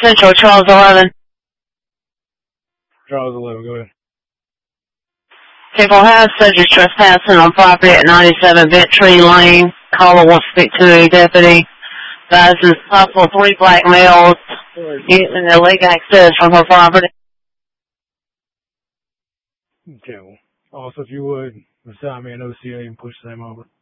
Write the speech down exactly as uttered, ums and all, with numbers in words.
Central, Charles eleven. Charles eleven, go ahead. People have said you're trespassing on property at ninety-seven Victory Lane. Caller wants to speak to a deputy. Guys, it's possible three black males using illegal access from her property. Okay, well, also if you would, assign me an O C A and push them over.